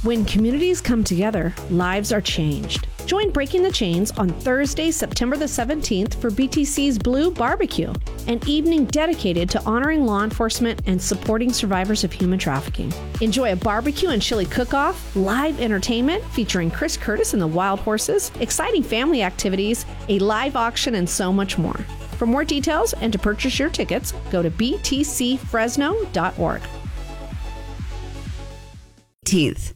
When communities come together, lives are changed. Join Breaking the Chains on Thursday, September the 17th for BTC's Blue Barbecue, an evening dedicated to honoring law enforcement and supporting survivors of human trafficking. Enjoy a barbecue and chili cook-off, live entertainment featuring Chris Curtis and the Wild Horses, exciting family activities, a live auction, and so much more. For more details and to purchase your tickets, go to btcfresno.org. 18th.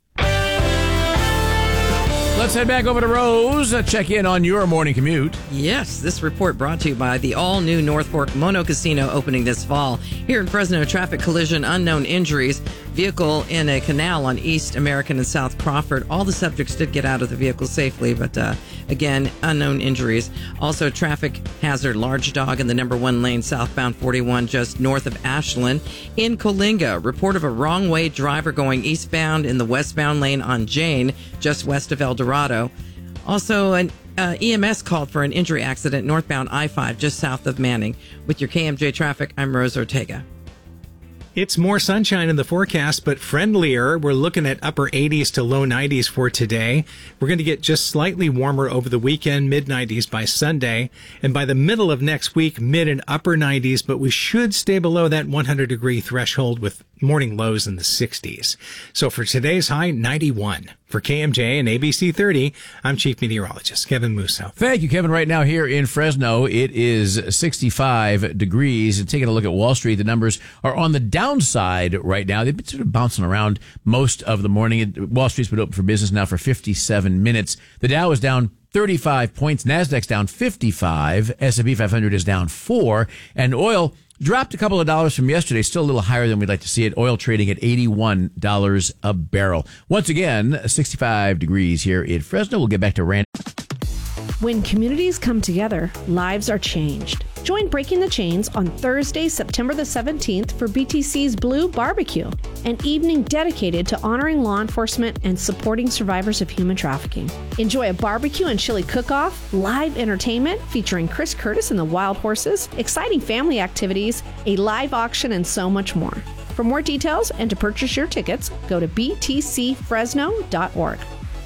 Let's head back over to Rose. Check in on your morning commute. Yes, this report brought to you by the all-new North Fork Mono Casino opening this fall. Here in Fresno, traffic collision, unknown injuries, vehicle in a canal on East American and South Crawford. All the subjects did get out of the vehicle safely, but again, unknown injuries. Also, traffic hazard, large dog in the number 1 lane, southbound 41, just north of Ashland. In Coalinga, report of a wrong-way driver going eastbound in the westbound lane on Jane, just west of El Dorado. Also, an EMS called for an injury accident northbound I-5 just south of Manning. With your KMJ traffic, I'm Rose Ortega. It's more sunshine in the forecast, but friendlier. We're looking at upper 80s to low 90s for today. We're going to get just slightly warmer over the weekend, mid 90s by Sunday. And by the middle of next week, mid and upper 90s, but we should stay below that 100-degree threshold with morning lows in the 60s. So for today's high, 91. For KMJ and ABC 30, I'm Chief Meteorologist Kevin Musso. Thank you, Kevin. Right now here in Fresno, it is 65 degrees. And taking a look at Wall Street, the numbers are on the downside right now. They've been sort of bouncing around most of the morning. Wall Street's been open for business now for 57 minutes. The Dow is down 35 points. NASDAQ's down 55. S&P 500 is down 4. And oil dropped a couple of dollars from yesterday, still a little higher than we'd like to see it. Oil trading at $81 a barrel. Once again, 65 degrees here in Fresno. We'll get back to Randy. When communities come together, lives are changed. Join Breaking the Chains on Thursday, September the 17th for BTC's Blue Barbecue, an evening dedicated to honoring law enforcement and supporting survivors of human trafficking. Enjoy a barbecue and chili cook-off, live entertainment featuring Chris Curtis and the Wild Horses, exciting family activities, a live auction, and so much more. For more details and to purchase your tickets, go to btcfresno.org.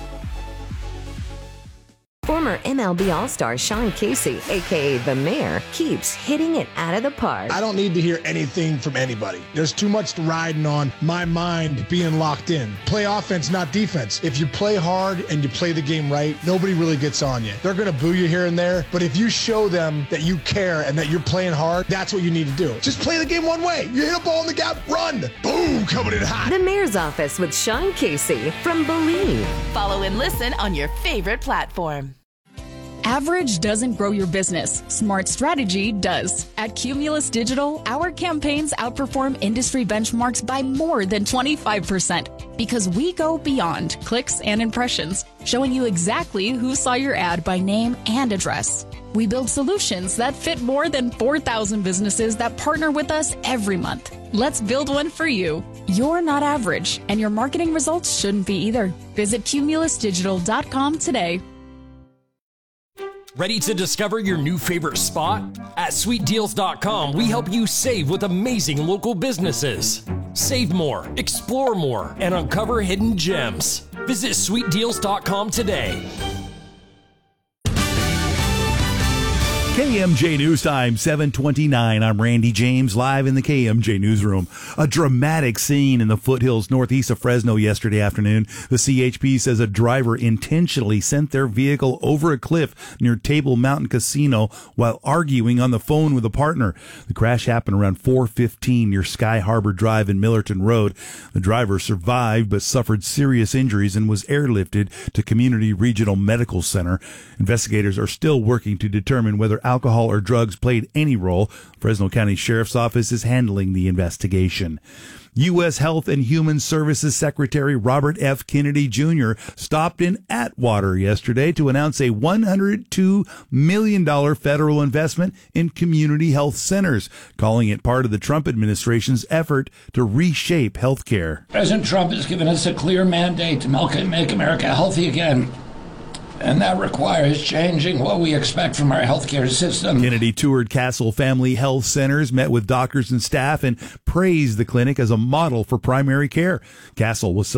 Former MLB All-Star Sean Casey, a.k.a. The Mayor, keeps hitting it out of the park. I don't need to hear anything from anybody. There's too much riding on my mind being locked in. Play offense, not defense. If you play hard and you play the game right, nobody really gets on you. They're going to boo you here and there, but if you show them that you care and that you're playing hard, that's what you need to do. Just play the game one way. You hit a ball in the gap, run. Boom, coming in hot. The Mayor's Office with Sean Casey from Believe. Follow and listen on your favorite platform. Average doesn't grow your business. Smart strategy does. At Cumulus Digital, our campaigns outperform industry benchmarks by more than 25% because we go beyond clicks and impressions, showing you exactly who saw your ad by name and address. We build solutions that fit more than 4,000 businesses that partner with us every month. Let's build one for you. You're not average, and your marketing results shouldn't be either. Visit cumulusdigital.com today. Ready to discover your new favorite spot? At sweetdeals.com, we help you save with amazing local businesses. Save more, explore more, and uncover hidden gems. Visit sweetdeals.com today. KMJ News Time, 7:29. I'm Randy James, live in the KMJ Newsroom. A dramatic scene in the foothills northeast of Fresno yesterday afternoon. The CHP says a driver intentionally sent their vehicle over a cliff near Table Mountain Casino while arguing on the phone with a partner. The crash happened around 4:15 near Sky Harbor Drive and Millerton Road. The driver survived but suffered serious injuries and was airlifted to Community Regional Medical Center. Investigators are still working to determine whether alcohol or drugs played any role. Fresno County Sheriff's Office is handling the investigation. U.S. Health and Human Services Secretary Robert F. Kennedy Jr. stopped in Atwater yesterday to announce a $102 million federal investment in community health centers, calling it part of the Trump administration's effort to reshape health care. President Trump has given us a clear mandate to make America healthy again. And that requires changing what we expect from our healthcare system. Kennedy toured Castle Family Health Centers, met with doctors and staff, and praised the clinic as a model for primary care. Castle was